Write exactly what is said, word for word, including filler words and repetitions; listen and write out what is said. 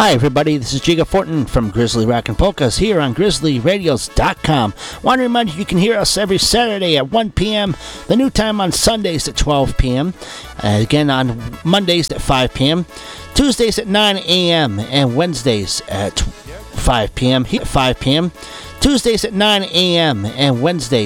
Hi everybody, this is Jiga Fortin from Grizzly Rockin' Polkas here on grizzly radios dot com. Want to remind you you can hear us every Saturday at one p.m., the new time on Sundays at twelve p.m., uh, again on Mondays at five p.m., Tuesdays at nine a.m., and Wednesdays at five p.m. Here at five p.m., Tuesdays at nine a.m., and Wednesdays